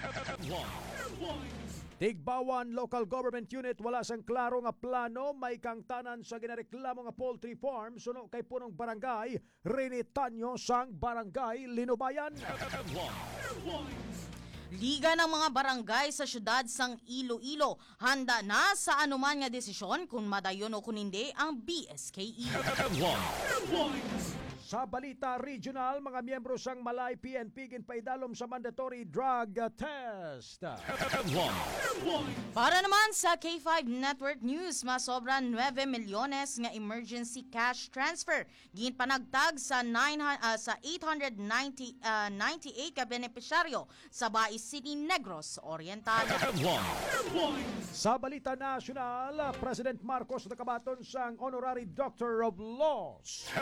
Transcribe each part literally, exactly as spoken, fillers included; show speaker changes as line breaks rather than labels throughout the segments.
Tigbawan Local Government Unit wala sang klaro nga plano may kang tanan sa ginareklamo nga poultry farm suno kay punong barangay Rinitanyo sang barangay Linubayan.
Liga ng mga barangay sa syudad sang Iloilo handa na sa anuman nga desisyon kung madayon o kung hindi ang B S K E.
Sa balita regional, mga miyembro sang Malay P N P ginpaidalom sa mandatory drug test.
Para naman sa K five Network News, masobra nueve milyones nga emergency cash transfer ginpanagtag sa nine uh, sa eight hundred ninety-eight ka benepisyaryo sa Bais City, Negros Oriental.
Sa balita nasyonal, President Marcos nakabaton sang Honorary Doctor of Laws.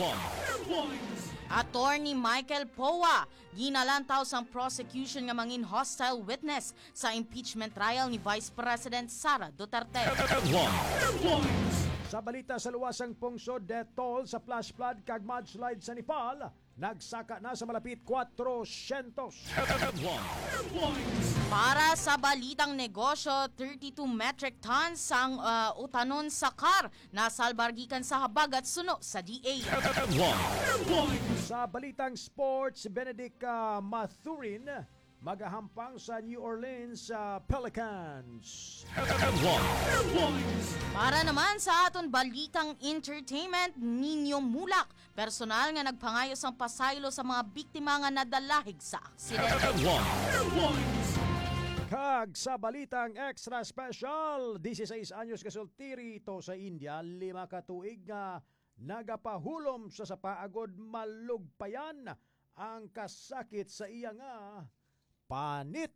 Attorney Michael Poa ginalantaw sang prosecution nga mangin hostile witness sa impeachment trial ni Vice President Sara Duterte.
Sa balita sa luwasang pungsod, death toll sa flash flood kag mudslide sa Nepal nagsaka na sa malapit four hundred.
Para sa balitang negosyo, thirty-two metric tons sang uh, utanon sa car na salbargikan sa habagat suno sa D A.
Sa balitang sports, Benedict uh, Mathurin magahampang sa New Orleans uh, Pelicans.
Para naman sa aton balitang entertainment, Nino Mulak, personal nga nagpangayo sang pasaylo sa mga biktima nga nadalahig sa aksidente.
Kag sa balitang extra special, sixteen anyos kasultiri ito sa India, lima ka tuig nga nagapahulom sa sapaagod malugpayan ang kasakit sa iya nga panit.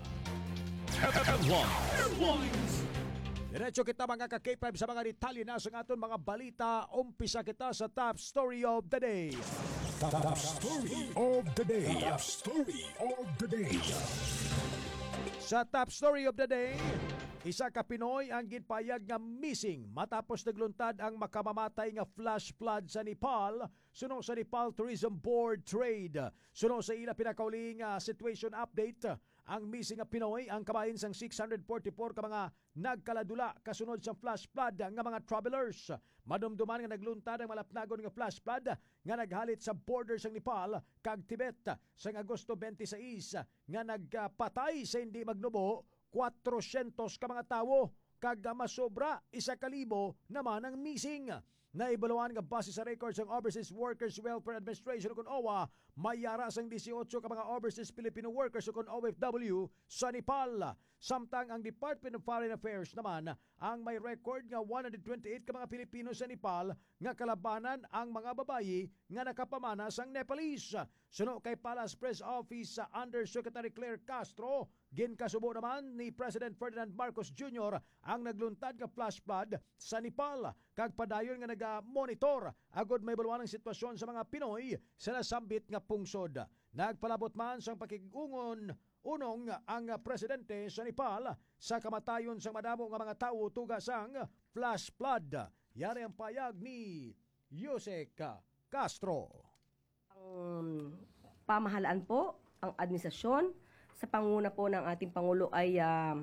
Diretso kita mga ka-K five sa mga detalye na sa aton mga balita. Umpisa kita sa top story of the day.
Top, top story of the day. Top story of the day.
Sa top story of the day, isa ka Pinoy ang ginpayag nga missing matapos nagluntad ang makamamatay nga flash flood sa Nepal suno sa Nepal Tourism Board Trade. Suno sa ila pinakauling uh, situation update, ang missing nga Pinoy ang kabahin sang six hundred forty-four ka mga nagkaladula kasunod sa flash flood nga mga travelers. Madumduman nga nagluntad ang malapnagon nga flash flood nga naghalit sa border sang Nepal kag Tibet sang Agosto twenty-six nga nagpatay sa hindi magnubo four hundred ka mga tawo kag masobra isa ka libo naman ang missing. Naibaluan nga base sa records ng Overseas Workers Welfare Administration o O W A, mayara sang eighteen ka mga overseas Filipino workers o O F W sa Nepal. Samtang ang Department of Foreign Affairs naman ang may record nga one hundred twenty-eight ka mga Pilipino sa Nepal nga kalabanan ang mga babayi nga nakapamana sang Nepalese. Suno kay Palace Press Office sa Undersecretary Claire Castro, ginkasubo naman ni President Ferdinand Marcos Junior ang nagluntad nga flash flood sa Nepal kag padayon nga naga-monitor agod may baluan ang sitwasyon sa mga Pinoy sa nasambit nga pungsod. Nagpalabot man sang pakigungon unong ang presidente sa Nepal sa kamatayon sang madamo nga mga tawo tuga sang flash flood. Yari ang payag ni Yusek Castro.
Ang pamahalaan po, ang administrasyon sa panguna po ng ating Pangulo ay uh,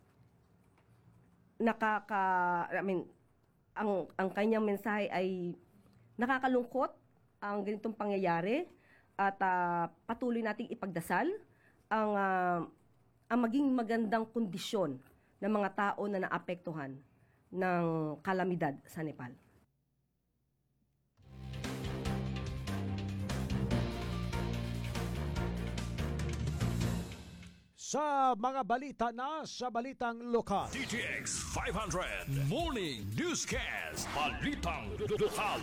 nakaka, I mean, ang, ang kanyang mensahe ay nakakalungkot ang ganitong pangyayari at uh, patuloy nating ipagdasal ang, uh, ang maging magandang kondisyon ng mga tao na naapektuhan ng kalamidad sa Nepal.
Sa mga balita na sa balitang lokal.
D T X five hundred Morning Newscast. Balitang lokal.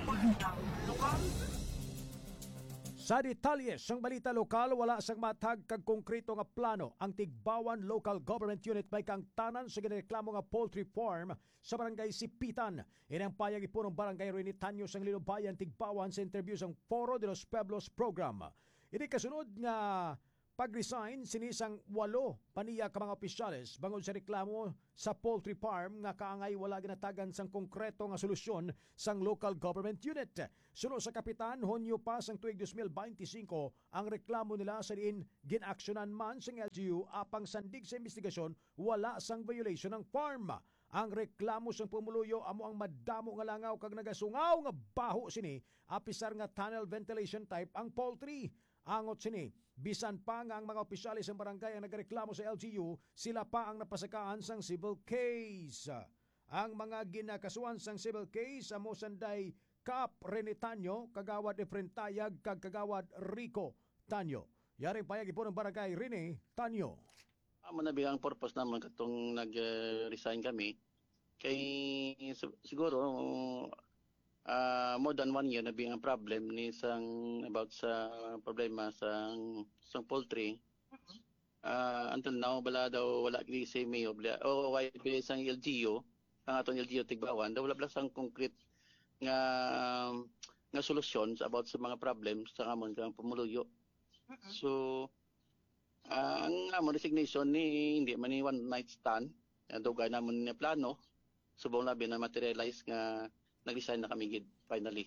Sa detalye sang balita lokal, wala sang matag kag konkreto nga plano ang Tigbawan Local Government Unit may kang tanan sa ginireklamo nga poultry farm sa barangay Sipitan. Inang payag ipunong barangay Rinitanyo sang Linubayan, Tigbawan sa interview sang Foro de los Pueblos program. Ini kasunod nga pag-resign sinisang walo paniya ka mga opisyales bangod sa reklamo sa poultry farm nga kaangay wala ginatagan sang konkreto nga solusyon sang local government unit. Suno sa kapitan, Hunyo pa sang tuig twenty twenty-five ang reklamo nila sa diin ginaksyonan man sang L G U apang sandig sa investigasyon wala sang violation ng farm. Ang reklamo sang pumuluyo amo ang madamo nga langaw kag nagasungaw nga baho sini apisar nga tunnel ventilation type ang poultry. Angot sini, bisan pa nga ang mga opisyalis ng barangay ang nagreklamo sa L G U, sila pa ang napasakaan sang civil case. Ang mga ginakasuan sang civil case amo sanday Kap Rene Tanyo, Kagawad Efren Tayag, kag Kagawad Rico Tanyo. Yaring payag po ng barangay Rene Tanyo.
Amo na bilang purpose naman katong nag-resign kami kay siguro uh, more than one year na bilang problem ni sang about sa problema sa sang poultry. Uh, until now bala daw wala kini si Mayo o why bili sang L G U ang aton L G U Tigbawan daw wala bala sang concrete nga nga solusyon about sa mga problems sa amon kang pumuluyo. So Uh, ang among resignation ni hindi man ni one night stand. Dugay namon ni plano. Subong labi na materialize nga nag-resign na kami gid finally.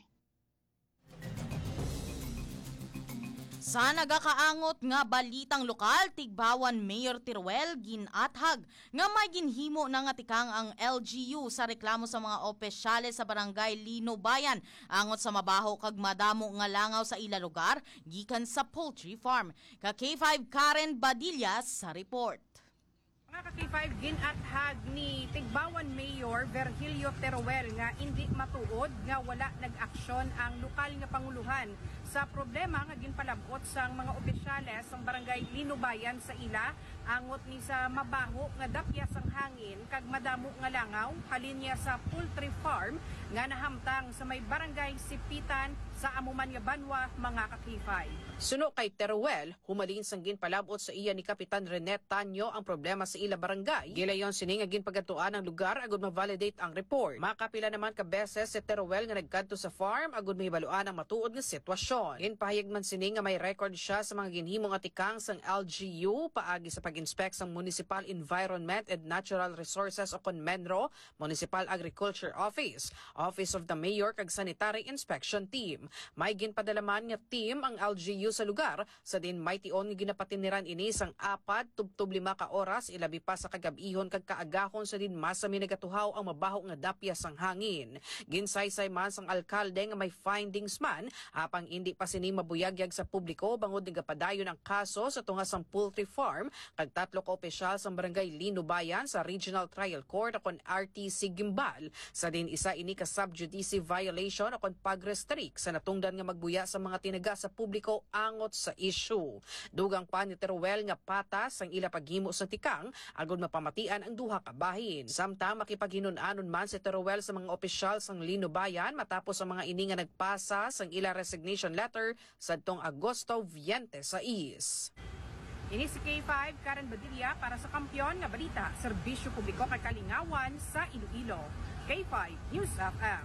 Sa nagakaangot nga balitang lokal, Tigbawan Mayor Teruel ginathag nga may ginhimo na nga tikang ang L G U sa reklamo sa mga opisyales sa barangay Lino Bayan angot sa mabaho kag madamo nga langaw sa ila lugar gikan sa poultry farm. Ka K five Karen Badillas sa report.
Mga ka-K five, ginathag ni Tigbawan Mayor Virgilio Teruel nga hindi matuod nga wala nag-aksyon ang lokal nga panguluhan sa problema nga ginpalabot sang mga opisyales sang barangay Linubayan sa ila angot ni sa mabaho nga dapya sang hangin kag madamo nga langaw halin niya sa poultry farm nga nahamtang sa may barangay Sipitan sa amuman nga banwa mga ka-K five.
Suno kay Teruel, humalin sang ginpalabot sa iya ni Kapitan Renet Tanyo ang problema sa ila barangay. Gilayon sini nga ginpagatuan ang lugar agud ma-validate ang report. Makapila naman ka beses si Teruel nga nagkadto sa farm agud mahibaluan ang matuod nga sitwasyon. Ginpahayag man sini nga may record siya sa mga ginhimo nga tikang sang L G U paagi sa pag-inspect sang Municipal Environment and Natural Resources o Conmenro, Municipal Agriculture Office, Office of the Mayor kag Sanitary Inspection Team. May ginpadalaman nga team ang L G U sa lugar sa din may tion nga ginapatiniran ini sang apat tubtub lima ka oras ilabi pa sa kagabihon kag kaagahon sa din masa minagatuhaw ang mabaho nga dapya sang hangin. Ginsaysay man sang alkalde nga may findings man apang hindi pa sini mabuyagyag sa publiko bangod nga padayon ang kaso sa tunga sang poultry farm kag tatlo ka opisyal sang barangay Lino Bayan sa Regional Trial Court akon R T C Gimbal sa din isa ini ka subjudice violation akon pag-restrict sa natungdan nga magbuya sa mga tinaga sa publiko angot sa issue. Dugang pa ni Teruel nga patas ang ila paghimo sa tikang agud mapamatian ang duha ka bahin. Samtang makipaghinon-anon man si Teruel sa mga opisyal sang Lino Bayan matapos ang mga ini nga nagpasa sang ila resignation letter sadtong Agosto twenty-sais.
Ini si K five Karen Badilla para sa Kampiyon nga Balita, Serbisyo Publiko kay Kalingawan sa Iloilo. K five News F M.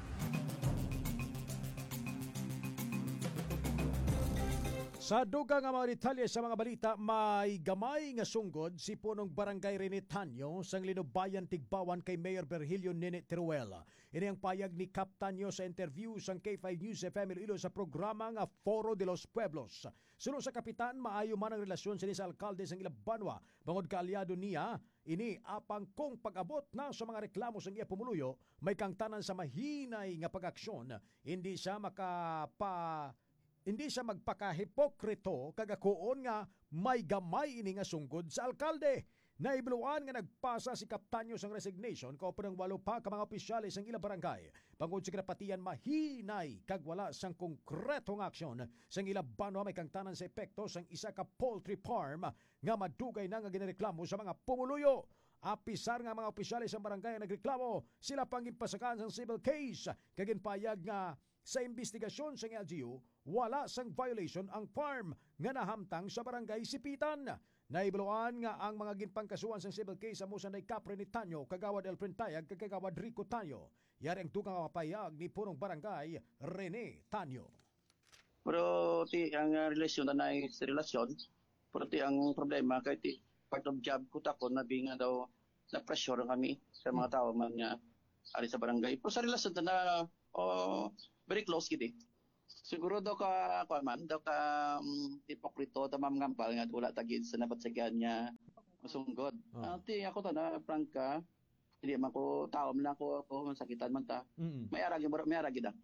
Sa dugang nga mga detalye sa mga balita, may gamay nga sunggod si punong barangay Rene Tanyo sang Linubayan Tigbawan kay Mayor Virgilio Nene Teruel. Ini ang payag ni Kap Tanyo sa interview sang K five News F M Iloilo sa programa nga Foro de los Pueblos. Suno sa kapitan, maayo man ang relasyon sini sa alkalde sang Ilabanwa. Bangod kaalyado niya, ini apang kung pag-abot na sa mga reklamo sang iya pumuluyo, may kangtanan sa mahinay nga pag-aksyon, hindi siya makapa Hindi siya magpakahipokrito kagakuon nga may gamay ini nga sunggod sa alkalde. Naibluan nga nagpasa si Kaptanyo sang resignation kaupo ng walo pa ka mga opisyalis sang ila barangay. Pangod sa kinapatian mahinay kag wala sang konkretong aksyon sang ila banwa may kangtanan sa epekto sang isa ka poultry farm nga madugay na nga ginireklamo sa mga pumuluyo. Apisar nga mga opisyalis sang barangay ang nagreklamo, sila pang gipasakan sang civil case kaginpayag nga sa investigasyon sa L G U, wala sang violation ang farm nga nahamtang sa barangay Sipitan. Naibaluan nga ang mga ginpangkasuan sa civil case sa musa ni Kapre ni Tanyo, Kagawad Elfren Tayag, Kagawad Rico Tanyo. Yari ang tukang kapayag ni punong barangay Rene Tanyo.
Pero ti ang uh, relasyon na na relasyon Pero ti ang problema kay ti part of job ko tako na bi nga daw na pressure kami sa mga tao man nga ari sa barangay. Pero sa relasyon ta na oh, very close gid. Siguro daw ka kuan man daw ka um, hipokrito ta mamngampal nga wala tagid sa nabatsagyan niya masunggod.
Oh.
Uh, ti ako ta na prangka hindi man ko tao man ako ako sakitan man ta.
Mm-mm.
May aragi may aragi da.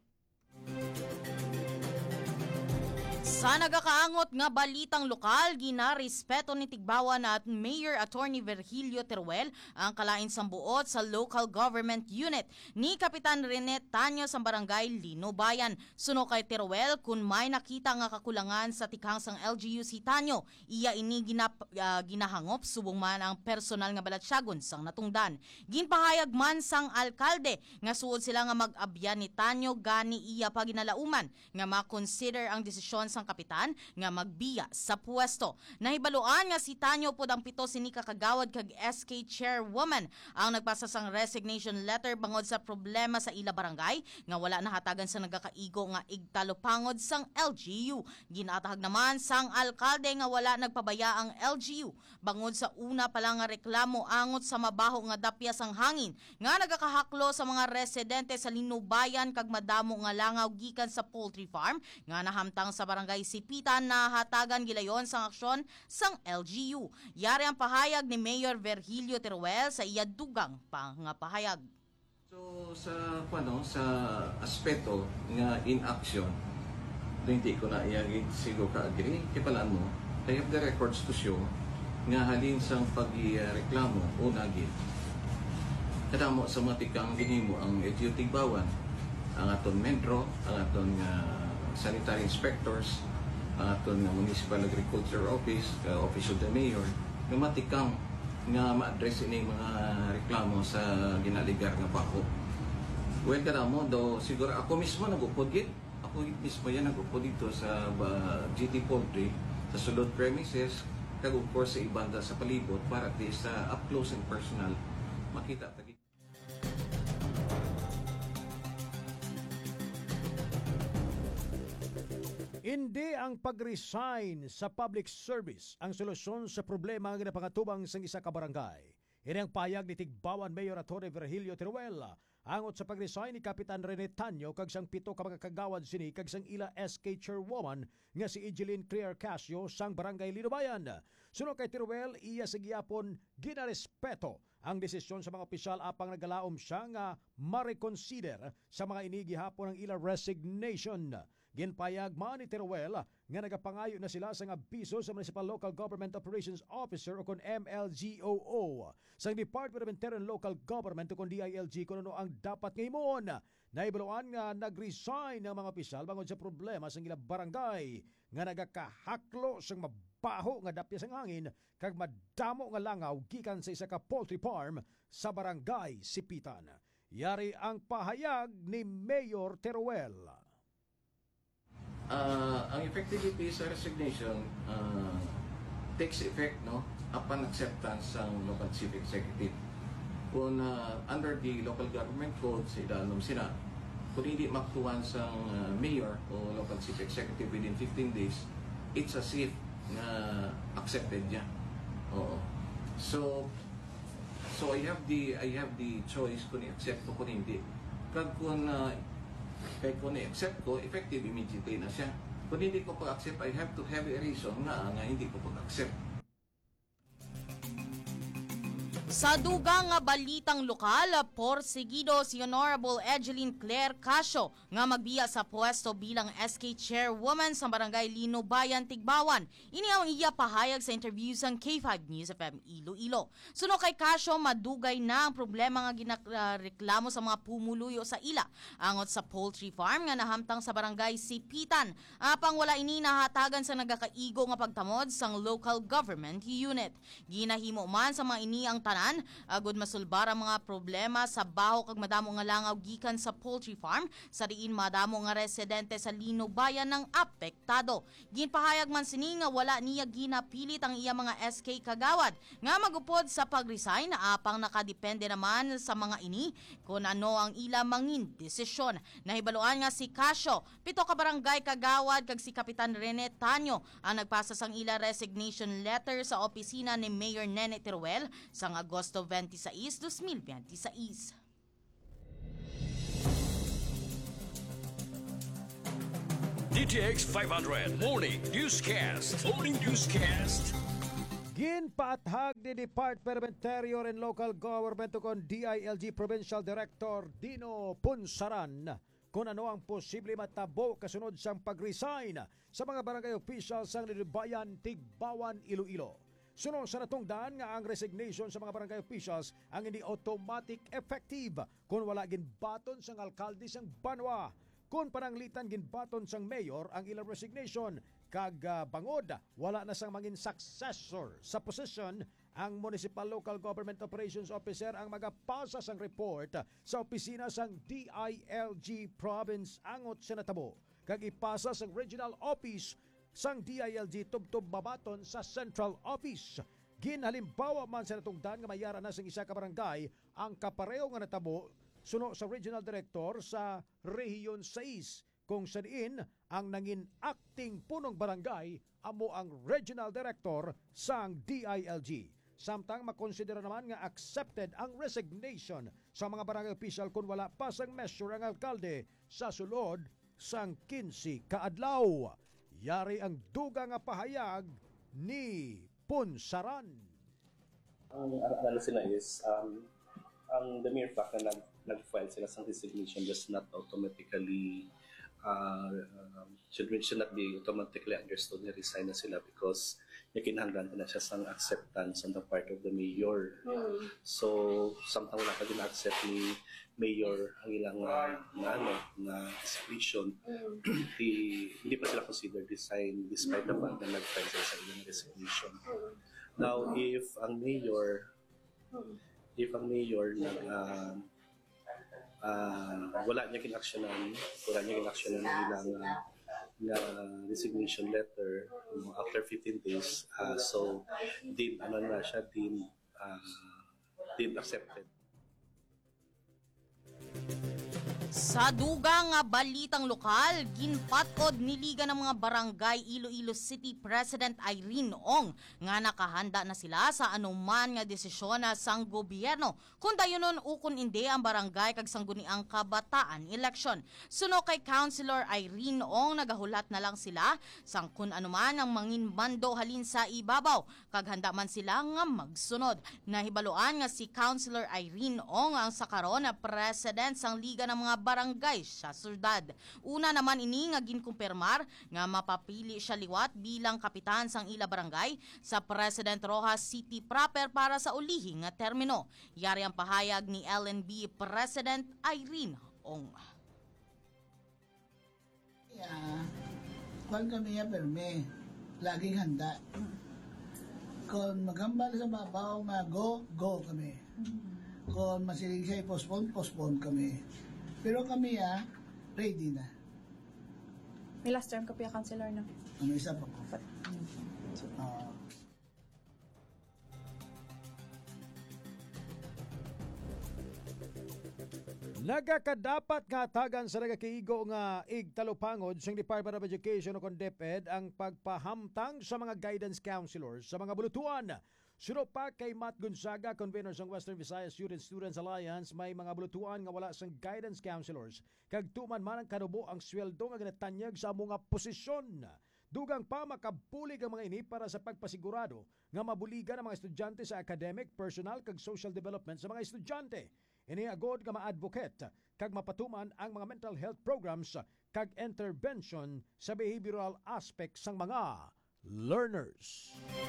Sa nagakaangot nga balitang lokal, ginarespeto ni Tigbawan at Mayor Attorney Virgilio Teruel ang kalain sambuot sa local government unit ni Kapitan Rene Tanyo sa barangay Lino Bayan. Suno kay Teruel, kung may nakita nga kakulangan sa tikhang sang L G U si Tanyo, iya ini ginap, uh, ginahangop subong man ang personal nga balatsyagon sang natungdan. Ginpahayag man sang alkalde nga suod sila nga mag-abyan ni Tanyo gani iya pa ginalauman nga makonsider ang desisyon sang kapitan nga magbiya sa pwesto. Nahibaluan nga si Tanyo pod ang pito sini kakagawad kag S K chairwoman ang nagpasa sang resignation letter bangod sa problema sa ila barangay nga wala nahatagan sa nagakaigo nga igtalopangod sang L G U. Ginatahag naman sang alkalde nga wala nagpabaya ang L G U bangod sa una pa lang nga reklamo angot sa mabaho nga dapya sang hangin nga nagakahaklo sa mga residente sa Linubayan kag madamo nga langaw gikan sa poultry farm nga nahamtang sa barangay Sipitan na hatagan gilayon sang aksyon sang L G U. Yari ang pahayag ni Mayor Virgilio Teruel sa iya dugang pa nga pahayag.
So sa ano sa aspeto nga in action, hindi ko na iyagid siguro ka agree kay palaan mo. I have the records to show nga halin sang pag-reklamo o nagit. Kadamo sa matikang ginimo ang L G U Tigbawan, ang aton Metro, ang aton uh, sanitary inspectors, ang aton uh, Municipal Agriculture Office, uh, Office of the Mayor, nga matikang nga ma-address ini mga reklamo sa ginaligar nga bako. Well, kada mo, do, siguro ako mismo nag-upod gid. Ako mismo yan nag-upod dito sa uh, G T Poultry, sa sulod premises, kag of course sa ibanda sa palibot para at least uh, up close and personal makita tagi.
Hindi ang pag-resign sa public service ang solusyon sa problema nga ginapangatubang sa isa ka barangay. Ini ang payag ni Tigbawan Mayor Atty. Virgilio Teruel angot sa pag-resign ni Kapitan Rene Tanyo kag sang pito ka mga kagawad sini kag sang ila S K chairwoman nga si Egeline Claire Casio sang barangay Linubayan. Suno kay Teruel, iya sa giyapon ginarespeto ang desisyon sa mga opisyal apang nagalaom siya nga ma-reconsider sa mga inigihapon ng ila resignation. Ginpayag man ni Teruel nga nagapangayo na sila sa nga biso sa Municipal Local Government Operations Officer o kon M L G O O sa Department of Interior and Local Government o kon D I L G kung ano ang dapat ngayon. Naibaluan nga nag-resign ng mga opisyal bangod sa problema sa ilang barangay nga nagakahaklo sang mabaho nga dapya sang hangin kag madamo nga langaw gikan sa isa ka poultry farm sa barangay Sipitan. Yari ang pahayag ni Mayor Teruel.
Uh, ang effectivity sa resignation uh, takes effect no upon acceptance ng local chief executive. Kung uh, under the local government code sa idanom sila, kung hindi makuha sa uh, mayor o local chief executive within fifteen days, it's as if na accepted niya. Oo. So so I have the I have the choice kung i-accept o kung hindi. Kag kung uh, kaya kung i-accept ko, effective immediately na siya. Kung hindi ko pag-accept, I have to have a reason na nga hindi ko pag-accept.
Sa dugang nga balitang lokal, porsigido si Honorable Egeline Claire Casio nga magbiya sa pwesto bilang S K chairwoman sa barangay Linubayan, Tigbawan. Ini ang iya pahayag sa interview sa K five News F M Iloilo. Suno kay Casio, madugay na ang problema nga ginareklamo sa mga pumuluyo sa ila angot sa poultry farm nga nahamtang sa barangay Sipitan. Apang wala ini nahatagan sa nagakaigo nga pagtamod sang local government unit. Ginahimo man sa mga ini ang tanan tanan agud masulbar ang mga problema sa baho kag madamo nga langaw gikan sa poultry farm sa diin madamo nga residente sa Lino Bayan ng apektado. Ginpahayag man sini nga wala niya ginapilit ang iya mga S K kagawad nga magupod sa pag-resign apang nakadepende naman sa mga ini kung ano ang ila mangin desisyon. Nahibaluan nga si Casio, pito ka barangay kagawad kag si Kapitan Rene Tanyo ang nagpasa sang ila resignation letter sa opisina ni Mayor Nene Teruel sang Agosto twenty-six, twenty twenty-six.
D T X five hundred Morning Newscast. Morning Newscast.
Ginpaathag ni Department of Interior and Local Government kon D I L G Provincial Director Dino Punsaran kung ano ang posible matabo kasunod sang pag-resign sa mga barangay officials sang Bayan Tigbawan, Iloilo. Sunod sa natungdan nga ang resignation sa mga barangay officials ang hindi automatic effective kung wala ginbaton sang alkalde sang Banwa. Kung pananglitan ginbaton sang mayor ang ilang resignation kag uh, bangod wala na sang mangin successor sa position, ang Municipal Local Government Operations Officer ang magapasa sang report sa opisina sang D I L G Province angot sa natabo kag ipasa sang regional office sang D I L G tubtob babaton sa central office. Ginhalimbawa man sa natungdan nga mayara na sang isa ka barangay ang kapareho nga natabo suno sa regional director sa Rehiyon six kung sa diin ang nangin acting punong barangay amo ang regional director sang D I L G. Samtang makonsidera naman nga accepted ang resignation sa mga barangay official kung wala pa sang measure ang alkalde sa sulod sang quince kaadlaw. Yari ang duga nga pahayag ni Punsaran.
Ang ano sila is um, ang the mere fact na nag, nag-file sila sa resignation does not automatically uh, uh, should, should not be automatically understood na resign na sila because yakinahanglan na siya sang acceptance on the part of the mayor. Mm. So, samtang wala ka din accept ni mayor ang ilang uh, na, ano, na resignation, mm. di, hindi pa sila considered resign despite the fact na nag-file sila sa ilang resignation. Mm. Now, if ang mayor mm. if ang mayor nag uh, uh, wala niya kinaksyonan, wala niya kinaksyonan ng ilang uh, na resignation letter um, after fifteen days, uh, so din ano na siya din uh, din accepted.
Sa dugang nga balitang lokal, ginpatod ni Liga ng mga Barangay Iloilo City President Irene Ong nga nakahanda na sila sa anuman nga desisyon sang gobyerno kung dayonon ukon indi ang barangay kag sangguniang kabataan election. Suno kay Councilor Irene Ong, nagahulat na lang sila sang kun anuman ang mangin mando halin sa ibabaw kag handa man sila nga magsunod. Nahibaluan nga si Councilor Irene Ong ang sakaron na president sang Liga ng mga barangay sa syudad. Una naman ini nga ginkumpirmar nga mapapili siya liwat bilang kapitan sang ila barangay sa President Roxas City proper para sa ulihing nga termino. Yari ang pahayag ni L N B President Irene Ong.
Yeah, kung kami ya perme, laging handa. Kung magambal sa babaw nga go, go kami. Kung masiling siya i-postpone, postpone kami. Pero kami ya, ready na.
May last term ka pa, Councilor, no?
Ano isa pa ko? Uh,
Nagakadapat nga tagan sa nagakiigo nga igtalupangod sa Department of Education o kon DepEd ang pagpahamtang sa mga guidance counselors sa mga bulutuan. Suno pa kay Matt Gonzaga, convener sa Western Visayas Student Students Alliance, may mga bulutuan nga wala sang guidance counselors kag tuman man ang kanubo ang sweldo nga ginatanyag sa mga posisyon. Dugang pa makabulig ang mga ini para sa pagpasigurado nga mabuligan ang mga estudyante sa academic, personal kag social development sa mga estudyante. Iniagod nga ma-advocate kag mapatuman ang mga mental health programs kag intervention sa behavioral aspects ng mga learners.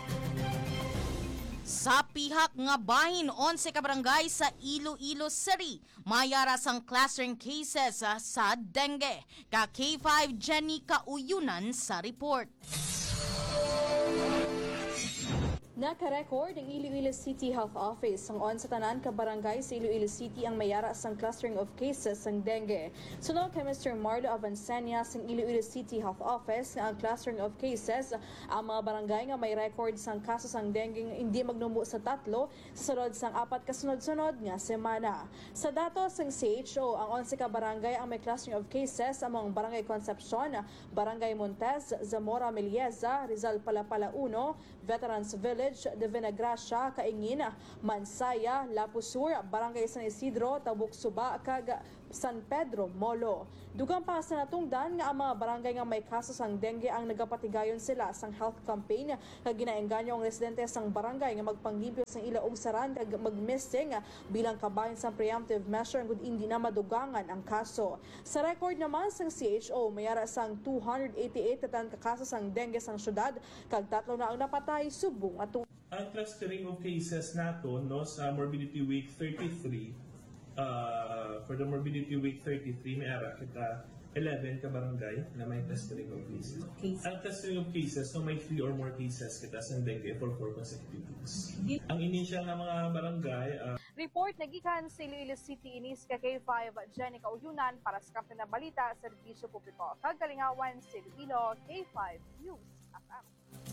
Sa pihak nga bahin, onse ka barangay sa Iloilo City, mayara sang clustering cases uh, sa dengue. Ka K five Jenny Kauyunan sa report.
Naka-record ang Iloilo City Health Office ang on sa tanan ka barangay sa Iloilo City ang mayara sang clustering of cases ng dengue. Sunog kay Mister Marlo Avancenia sang Iloilo City Health Office nga ang clustering of cases ang mga barangay nga may record sang kaso sang dengue nga hindi magnumo sa tatlo sa sunod sang apat kasunod-sunod nga semana. Sa datos sang C H O, ang onse ka barangay ang may clustering of cases among Barangay Concepcion, Barangay Montes, Zamora Melieza, Rizal Palapala uno, Veterans Village, Divina Gracia, Kaingin, Mansaya, Lapusur, Barangay San Isidro, Tabuk Suba, kag San Pedro, Molo. Dugang pa sa natungdan nga ang mga barangay nga may kaso sang dengue ang nagapatigayon sila sang health campaign kag ginaengganyo ang residente sang barangay nga magpanglimpyo sang ila og saran kag magmissing bilang kabahin sang preemptive measure gud hindi na madugangan ang kaso. Sa record naman sang C H O, mayara sang two hundred eighty-eight katan ka kaso sang dengue sang syudad kag tatlo na ang napatay subong ato.
Ang clustering of cases nato no sa morbidity week thirty-three, uh, for the morbidity week thirty-three may ara kita eleven ka barangay na may clustering of cases. Okay. Ang clustering of cases no may three or more cases kita sa dengue for four consecutive weeks. Ang initial na mga barangay uh,
Report nagikan sa Iloilo City inis ka K five Jenica Uyunan para sa Kapten na Balita, Serbisyo Publiko. Kagalingawan sa Iloilo, K five News F M.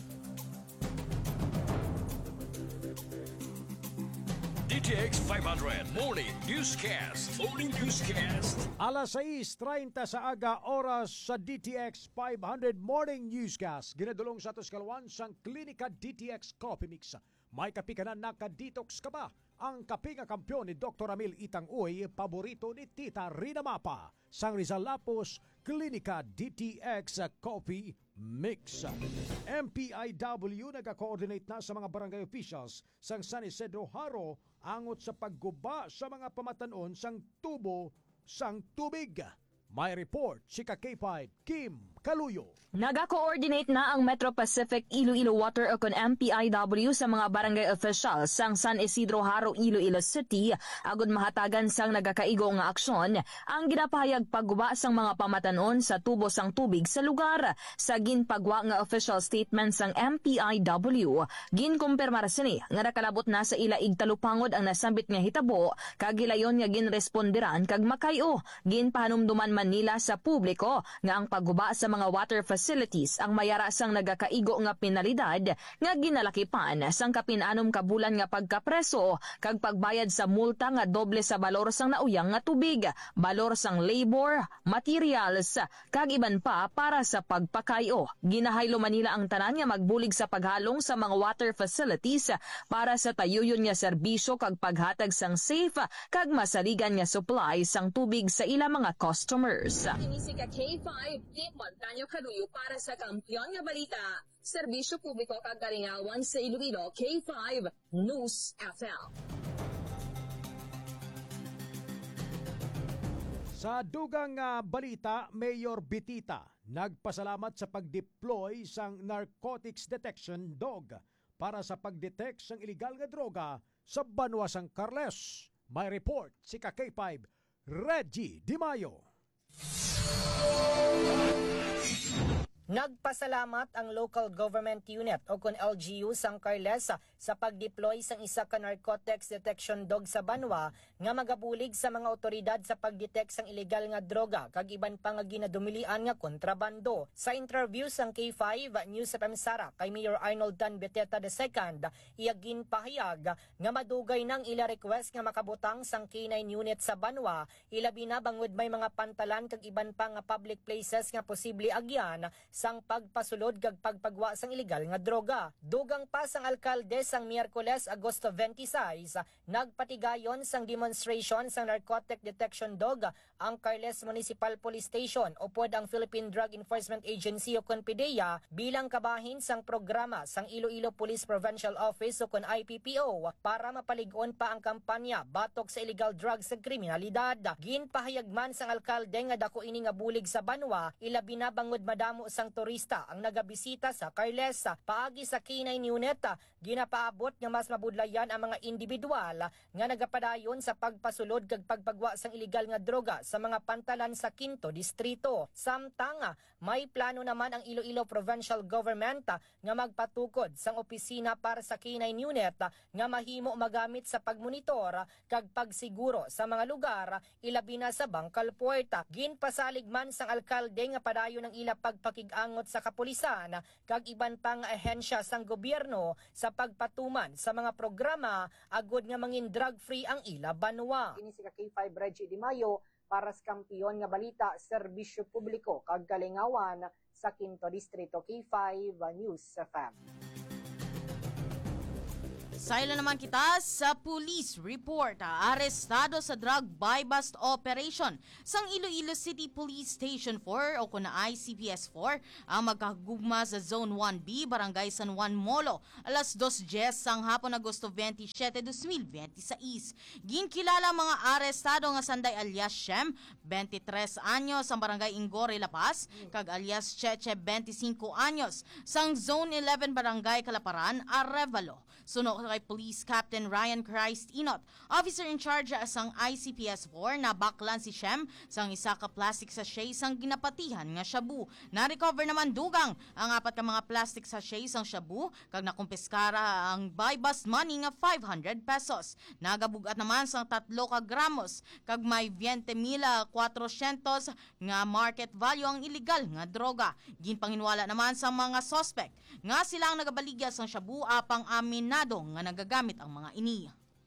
D T X five hundred Morning Newscast. Morning Newscast.
Alas sais treinta sa aga oras sa D T X five hundred Morning Newscast. Ginadulong sa atos kalwan sang Klinika D T X Coffee Mix. May kapi ka na naka-detox ka ba? Ang kapi nga kampyon ni Doctor Amil Itang Uy, paborito ni Tita Rina Mapa. Sang Rizal Lapos, Klinika D T X Coffee Mix. M P I W nag-coordinate na sa mga barangay officials sang San Isidro Haro angot sa pagguba sa mga pamatanon sang tubo sang tubig. May report si K five Kim Kaluyo.
Naga-coordinate na ang Metro Pacific Iloilo Water o kon M P I W sa mga barangay officials sang San Isidro Haro, Iloilo City agud mahatagan sang nagakaigo nga aksyon ang ginapahayag pagguba sang mga pamatanon sa tubo sang tubig sa lugar. Sa ginpagwa nga official statement sang M P I W, ginkumpirmar sini nga nakalabot na sa ila igtalupangod ang nasambit nga hitabo kag gilayon nga ginresponderan kag makayo. Ginpahanumduman man nila sa publiko nga ang pagguba sa mga water facilities ang mayara sang nagakaigo nga penalidad nga ginalakipan sang kapinanom ka bulan nga pagkapreso kag pagbayad sa multa nga doble sa balor sang nauyang nga tubig, balor sang labor, materials kag iban pa para sa pagpakayo. Ginahaylo Manila ang tanan nga magbulig sa paghalong sa mga water facilities para sa tayuyon nga serbisyo kag paghatag sang safe kag masaligan nga supply sang tubig sa ila mga customers.
Ini si K five Kim Montaño Kaluyo para sa Kampiyon nga Balita, Serbisyo Publiko kagalingawan sa Iloilo, K five News F M.
Sa dugang uh, balita, Mayor Bitita nagpasalamat sa pag-deploy sang narcotics detection dog para sa pag-detect sang illegal nga droga sa Banwa sang Carles. May report si K five Reggie Di Mayo.
Nagpasalamat ang Local Government Unit o kon L G U sang Carles sa pag-deploy sang isa ka narcotics detection dog sa Banwa nga magabulig sa mga otoridad sa pag-detect sang illegal nga droga kag iban pa nga ginadumilian nga kontrabando. Sa interview sang K five News F M Sara kay Mayor Arnold Tan Beteta the second, iya ginpahayag nga madugay nang ila request nga makabutang sang K nine unit sa Banwa, ilabi na bangod may mga pantalan kag iban pa nga public places nga posible agyan sang pagpasulod kag pagpagwa sang illegal nga droga. Dugang pa sang alkalde sang Miyerkules Agosto twenty-six, nagpatigayon sang demonstration sang narcotic detection dog ang Carles Municipal Police Station o pod ang Philippine Drug Enforcement Agency o kon P D E A bilang kabahin sang programa sang Iloilo Police Provincial Office o kon I P P O para mapalig-on pa ang kampanya batok sa illegal drugs sa kriminalidad. Ginpahayag man sang alkalde nga dako ini nga bulig sa Banwa, ilabi na bangod madamo sang turista ang nagabisita sa Carles. Paagi sa K nine unit, ginapa makaabot nga mas mabudlayan ang mga individual nga nagapadayon sa pagpasulod kag pagpagwa sang iligal nga droga sa mga pantalan sa Quinto Distrito. Samtang may plano naman ang Iloilo Provincial Government nga magpatukod sang opisina para sa K nine unit nga mahimo magamit sa pagmonitor kag pagsiguro sa mga lugar ilabi na sa Bangkal Puerta. Ginpasalig man sang alkalde nga padayon ng ila pagpakig-angot sa kapulisan kag iban pang ahensya sang gobyerno sa pagpatuman sa mga programa agud nga mangin drug-free ang ila banwa. Ini si K five Reggie Di Mayo para sa kampiyon nga balita, serbisyo publiko kag kalingawan sa Quinto Distrito. K five News F M.
Saila naman kita sa police report. Arestado sa drug buy-bust operation sang Iloilo City Police Station four o kuna I C P S four ang magkagugma sa Zone one B, Barangay San Juan Molo, alas dos diyes sang hapon Agosto twenty-siyete, dos mil veintiséis. Ginkilala mga arestado nga Sanday alias Shem, twenty-tres anyos, sang Barangay Ingore, La Paz, kag alias Cheche, twenty-cinco anyos, sang Zone eleven, Barangay Kalaparan, Arevalo. Suno kay Police Captain Ryan Christ Inot, officer in charge sang I C P S four, na baklan si Shem sang isa ka plastic sachet sang ginapatihan nga shabu. Na-recover naman dugang ang apat ka mga plastic sachet sang shabu kag nakumpiskara ang buy-bust money nga five hundred pesos. Nagabugat naman sang tatlo ka gramos kag may twenty mil kwatro-siyentos nga market value ang illegal nga droga. Ginpanginwala naman sa mga suspect nga sila ang nagabaligya sang shabu apang aminado nga nagagamit ang mga ini.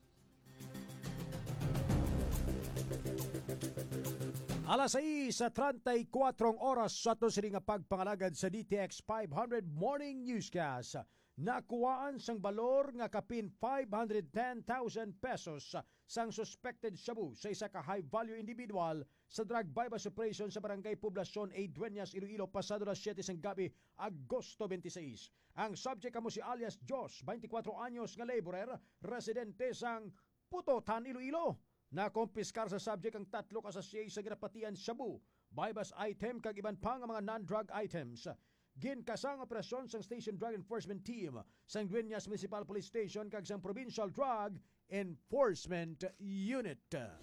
Alas sais sa treinta-cuatro oras sa ito sila nga pagpangalagad sa D T X five hundred Morning Newscast. Nakuhaan sang balor nga kapin five hundred ten thousand pesos sang suspected shabu sa isa ka high-value individual sa drug buy-bust operation sa Barangay Poblacion A. Dueñas, Iloilo, pasado las siyete sang gabi, Agosto twenty-seis. Ang subject kamo si alias Jos, twenty-cuatro anyos nga laborer, residente sang Putotan, Iloilo. Nakompiskar sa subject ang tatlo ka sachet sa ginapatian shabu, buy-bust item kag iban pa nga mga non-drug items. Ginkasang operasyon sang Station Drug Enforcement Team sang Dueñas Municipal Police Station kag sang Provincial Drug Enforcement Unit.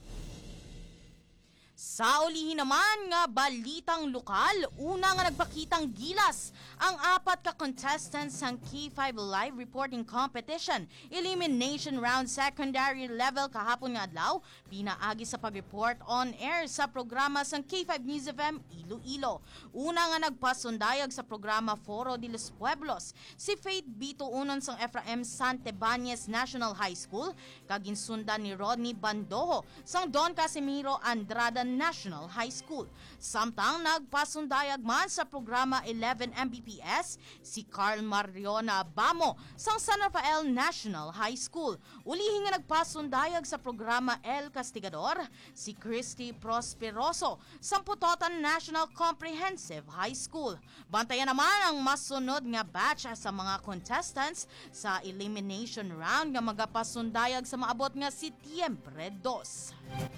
Sa ulihin naman nga balitang lokal, una nga nagpakitang gilas ang apat ka contestants sang K five Live Reporting Competition Elimination Round Secondary Level kahapon nga adlaw, pinaagi sa pag-report on air sa programa sang K five News F M Iloilo. Una nga nagpasundayag sa programa Foro de los Pueblos si Faith Bito Unon sang Efraim Santibanez National High School, kaginsundan ni Rodney Bandoho sang Don Casimiro Andrada National High School. Samtang nagpasundayag man sa programa eleven M B P S si Carl Mariona Bamo sang San Rafael National High School. Ulihin nga nagpasundayag sa programa El Castigador si Christy Prosperoso sang Putotan National Comprehensive High School. Bantayan naman ang masunod nga batch sa mga contestants sa elimination round nga magapasundayag sa maabot nga Setyembre dos.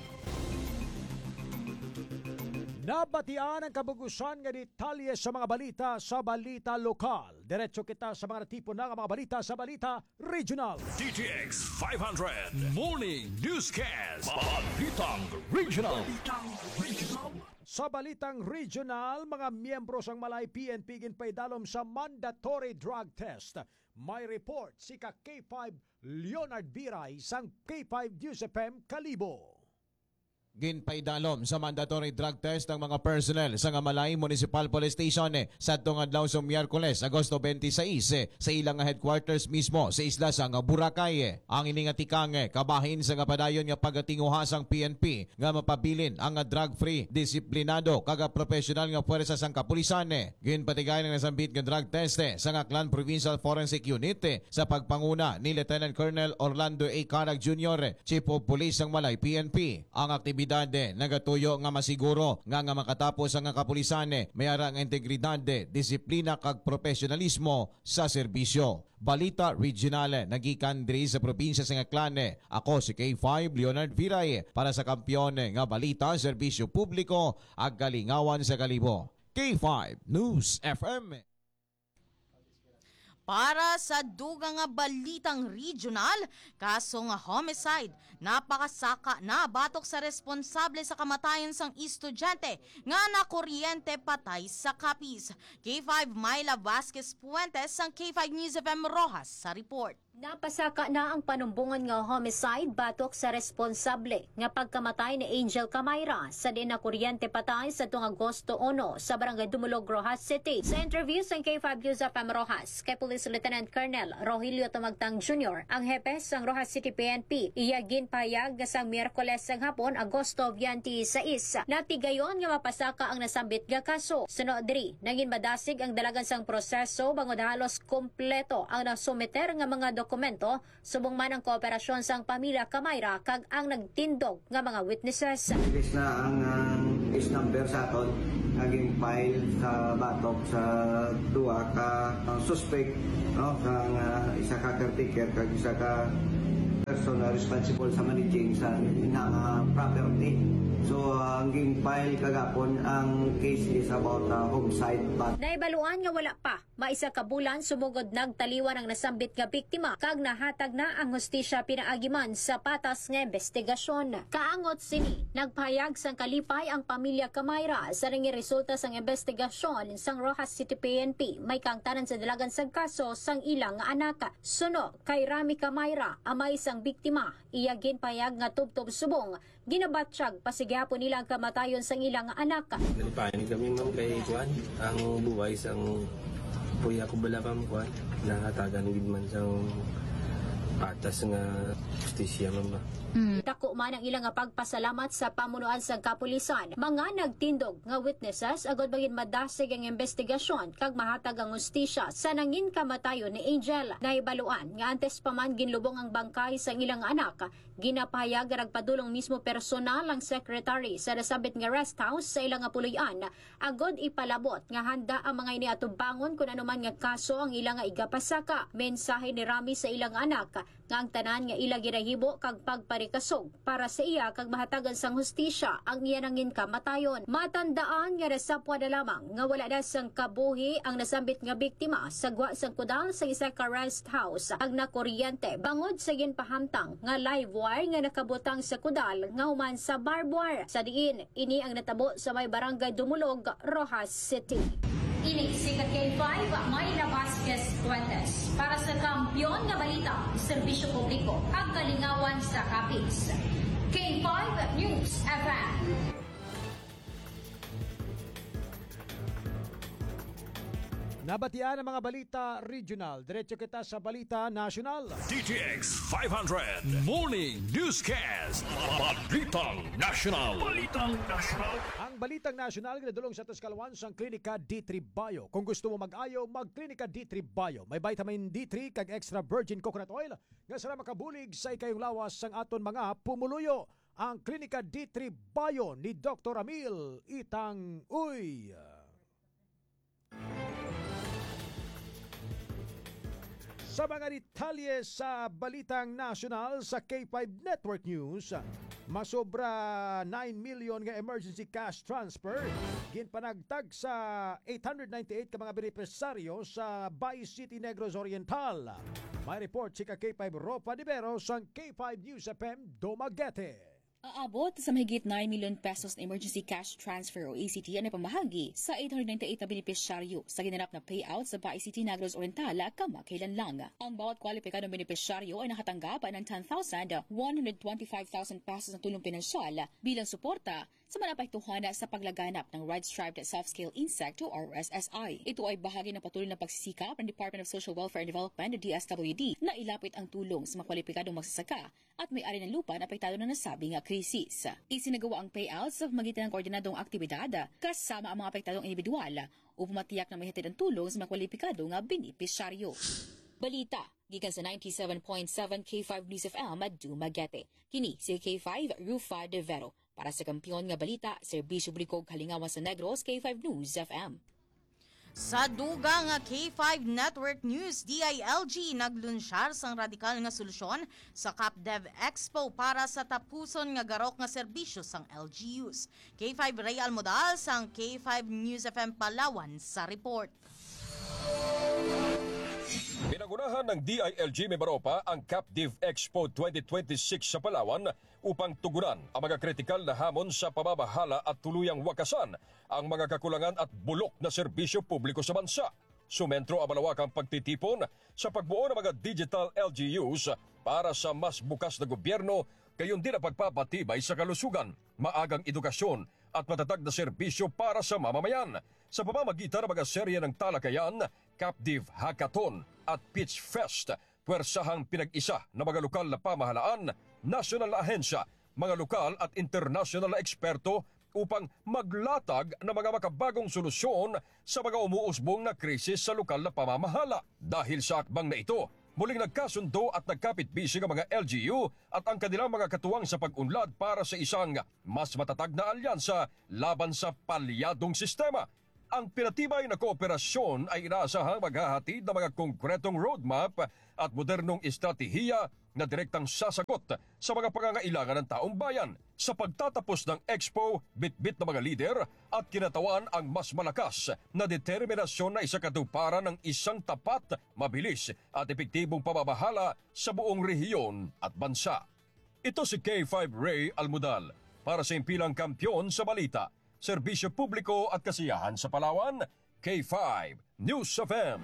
Nabatian ang kabugusan nga detalye sa mga balita sa balita lokal. Diretso kita sa mga tipo na mga balita sa balita regional.
D T X five hundred Morning Newscast. Balitang Regional.
Sa balitang regional, mga miyembro sang Malay P N P ginpaydalom sa mandatory drug test. May report si ka K five Leonard Viray sang K five News F M Kalibo.
Ginpaydalom sa mandatory drug test ng mga personnel sa Ngamalay Municipal Police Station eh, sa tungadlaw sa Miyerkules, Agosto twenty-seis eh, sa ilang headquarters mismo sa isla sa Boracay. Eh. Ang iningatikang eh, kabahin sa kapadayon nga pagatinguha sang P N P nga mapabilin ang drug-free, disiplinado, kaga professional nga puwersa sang kapulisan. Eh. Ginpatigay ng nasambit nga drug test eh, sa Aklan Provincial Forensic Unit eh, sa pagpanguna ni Lieutenant Colonel Orlando A. Carag Junior, eh, Chief of Police ng Malay P N P. Ang aktibidad nagatuyo nga masiguro nga nga makatapos ang kapulisan eh, mayara ang integridad, disiplina kag profesionalismo sa serbisyo. Balita Regional nagikan diri sa probinsya sa Aklan. Ako si K five Leonard Viray para sa kampiyon nga balita serbisyo publiko ag kalingawan sa Kalibo. K five News F M.
Para sa dugang nga balitang regional, kaso nga homicide, napakasaka na batok sa responsable sa kamatayan sang estudyante nga na kuryente patay sa Capiz. K five Myla Vasquez Puentes sang K five News F M Rojas sa report.
Napasaka na ang panumbungan nga homicide batok sa responsable nga pagkamatay ni Angel Camayra sa di na kuryente patay sa tuong Agosto one sa Barangay Dumulog, Rojas City. Sa interview sa K five News F M Rojas, kay Police Lieutenant Colonel Rogelio Tumagtang Junior, ang hepe sang Rojas City P N P, iyagin payag nga sang Miyerkules sang hapon, Agosto twenty-six. Natigayon nga mapasaka ang nasambit nga kaso. Sunod diri, naging madasig ang dalagan sang proseso bangod halos kompleto ang nasumiter nga mga dokumento, subong man ang kooperasyon sang pamilya Camayra kag ang nagtindog nga mga witnesses.
Is na ang uh, is number sa aton naging file sa batok sa duwa ka uh, suspect, no, kang uh, isa ka caretaker kag isa ka person na responsible sa managing sa inang uh, property. So, uh, ang ging file kagapon, ang case is about uh, homicide. But
naibaluan nga wala pa maisa ka bulan sumugod nagtaliwan ang nasambit nga biktima kag nahatag na ang hustisya pinaagiman sa patas nga investigasyon. Kaangot sini nagpahayag sang kalipay ang pamilya Camayra sa ringi resulta sang investigasyon sang Rojas City P N P may kangtanan sa dalagan sang kaso sang ilang nga anak. Suno kay Rami Camayra amay sang biktima, iyagin payag nga tubtob subong ginabatsyag pasigapon nila ang kamatayon sang ilang anak.
Nalipain kami ma'am kay Juan, ang buhay sang puya ko bala ma'am Juan, nahatagan gid man sang patas nga justisya ma'am.
Mm. Dako man ang ilang nga pagpasalamat sa pamunuan sang kapulisan. Mga nagtindog nga witnesses agod bagin madasig ang investigasyon kag mahatag ang hustisya sa nangin kamatayon ni Angel. Naibaluan nga antes pa man ginlubong ang bangkay sang ilang anak, ginapahayag nga nagpadulong mismo personal ang secretary sa nasabit nga rest house sa ilang nga puloy-an agod ipalabot nga handa ang mga iniatubangon kung anuman nga kaso ang ilang nga igapasaka. Mensahe ni Rami sa ilang anak nga ang tanan nga ila ginahibo kag pagparikasog para sa iya kag mahatagan sang hustisya ang iya nangin kamatayon. Matandaan nga resapwa na lamang nga wala na sang kabuhi ang nasambit nga biktima sa gwa sang kudal sa isa ka rest house ag nakuryente bangod sa ginpahamtang nga live wire nga nakabutang sa kudal nga human sa barbed wire. Sa diin ini ang natabo sa may Barangay Dumulog, Rojas City.
Ini si K five Myla Vasquez Puentes para sa Kampiyon nga Balita, Serbisyo Publiko at Kalingawan sa Capiz. K five News F M.
Nabatian ang mga balita regional. Diretso kita sa balita national.
D T X five hundred Morning Newscast. Balitang National. Balitang National.
Ang balitang national ginadulong sa Tuscalwan sa Klinika D three Bio. Kung gusto mo mag-ayo, mag-Klinika D three Bio. May vitamin D three kag extra virgin coconut oil nga sara makabulig sa ikayong lawas sang aton mga pumuluyo. Ang Klinika D three Bio ni Doctor Amil Itang Uy. Sa mga detalye sa balitang national sa K five Network News, masobra nine million nga emergency cash transfer ginpanagtag sa eight hundred ninety-eight ka mga benepisaryo sa Bay City, Negros Oriental. May report si K five Ropa Divero sa K five News F M Dumaguete.
Aabot sa mahigit nine million pesos na emergency cash transfer o A C T ang napamahagi sa eight hundred ninety-eight na benepisyaryo sa ginanap na payout sa Bay City, Negros Oriental kamakailan lang. Ang bawat kwalipikadong benepisyaryo ay nakatanggap ng ten thousand one hundred twenty-five thousand pesos na tulong pinansyal bilang suporta sa manapektuhan sa paglaganap ng red-striped soft-scale insect o R S S I. Ito ay bahagi ng patuloy na pagsisikap ng Department of Social Welfare and Development o D S W D na ilapit ang tulong sa mga kwalipikadong magsasaka at may-ari ng lupa na apektado ng nasabing krisis. Isinagawa ang payouts sa pamagitan ng koordinadong aktibidad kasama ang mga apektadong individual upang matiyak na may hatid ang tulong sa mga kwalipikadong benepisyaryo. Balita gikan sa ninety-seven point seven K five News F M at Dumaguete. Kini si K five Rufa De Vero. Para sa Kampiyon nga Balita, Serbisyo Publiko Kalingawan sa Negros, K five News F M.
Sa duga nga K five Network News, D I L G naglunsyar sang radikal nga solusyon sa CapDev Expo para sa tapuson nga garok nga serbisyo sang L G Us. K five Ray Almodal sang K five News F M Palawan sa report.
Pinagunahan ng D I L G Mimaropa ang Capdiv Expo twenty twenty-six sa Palawan upang tugunan ang mga kritikal na hamon sa pamamahala at tuluyang wakasan ang mga kakulangan at bulok na serbisyo publiko sa bansa. Sumentro ang malawakang pagtitipon sa pagbuo ng mga digital L G Us para sa mas bukas na gobyerno, gayon din ang pagpapatibay sa kalusugan, maagang edukasyon at matatag na serbisyo para sa mamamayan. Sa pamamagitan ng mga serye ng talakayan, Capdiv Hackathon at Pitch Fest, puwersahang pinag-isa ng mga lokal na pamahalaan, nasyonal na ahensya, mga lokal at international na eksperto upang maglatag ng mga makabagong solusyon sa mga umuusbong na krisis sa lokal na pamamahala. Dahil sa akbang na ito, muling nagkasundo at nagkapit-bisig ang mga L G U at ang kanilang mga katuwang sa pag-unlad para sa isang mas matatag na alyansa laban sa palyadong sistema. Ang pinatibay na kooperasyon ay inaasahang maghahatid ng mga konkretong roadmap at modernong estratehiya na direktang sasagot sa mga pangangailangan ng taong bayan. Sa pagtatapos ng Expo, bitbit na mga lider at kinatawan ang mas malakas na determinasyon na isakatuparan ng isang tapat, mabilis at epektibong pamamahala sa buong rehiyon at bansa. Ito si K five Ray Almudal para sa impilang kampyon sa balita, serbisyo publiko at kasiyahan sa Palawan, K five News F M.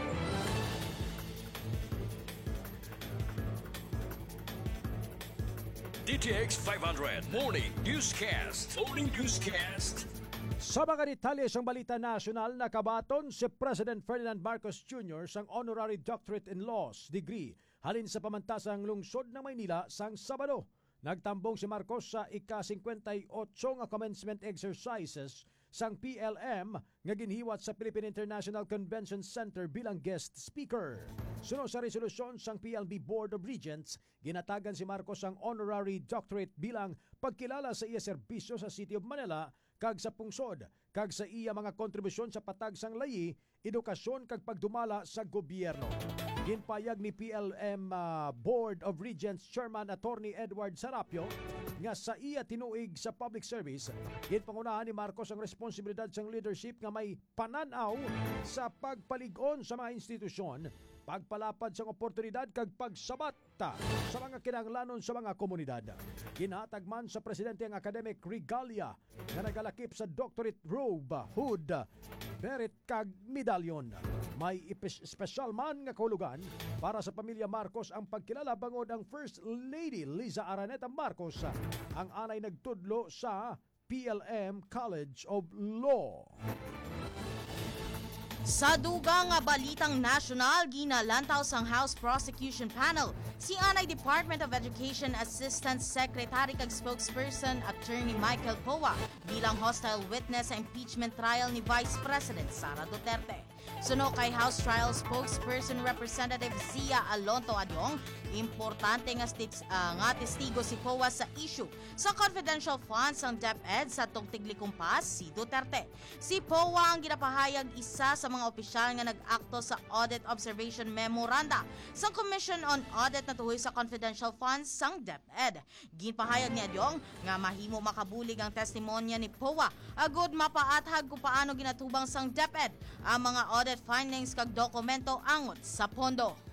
D T X five hundred Morning Newscast. Morning Newscast.
Sa mga detalye sa balita nasyonal, nakabaton si President Ferdinand Marcos Junior sang Honorary Doctorate in Laws degree halin sa pamantasang lungsod ng Maynila sang Sabado. Nagtambong si Marcos sa ika-fifty-eight nga commencement exercises sang P L M nga ginhiwat sa Philippine International Convention Center bilang guest speaker. Sunod sa resolusyon sang P L B Board of Regents, ginatagan si Marcos ang honorary doctorate bilang pagkilala sa iya serbisyo sa City of Manila kag sa pungsod, kag sa iya mga kontribusyon sa patag sang layi, edukasyon kag pagdumala sa gobyerno. Ginpayag ni P L M uh, Board of Regents Chairman Attorney Edward Sarapio nga sa iya tinuig sa public service, ginpangunahan ni Marcos ang responsibilidad sang leadership nga may pananaw sa pagpalig-on sa mga institusyon, pagpalapad sa oportunidad kag pagsabat sa mga kinahanglanon sa mga komunidad. Ginhatag man sa presidente ang academic regalia nga nagalakip sa doctorate robe, hood, beret kag medalyon. May special man nga kahulugan para sa pamilya Marcos ang pagkilala bangod ang First Lady Liza Araneta Marcos, ang anay nagtudlo sa P L M College of Law.
Sa dugang nga balitang nasyonal, ginalantaw sang House Prosecution Panel si Anay Department of Education Assistant Secretary kag spokesperson Attorney Michael Poa bilang hostile witness sa impeachment trial ni Vice President Sara Duterte. Suno kay House Trial Spokesperson Representative Zia Alonto Adyong, importante nga, stits, uh, nga testigo si Poa sa issue sa confidential funds ng DepEd sa tungtiglikumpas si Duterte. Si Poa ang ginapahayag isa sa mga opisyal nga nag-akto sa Audit Observation Memoranda sa Commission on Audit na tuhoy sa confidential funds sang DepEd. Ginpahayag ni Adyong nga mahimo makabulig ang testimonya ni Poa agud mapaathag kung paano ginatubang sang DepEd ang mga audit findings kag dokumento angot sa pondo.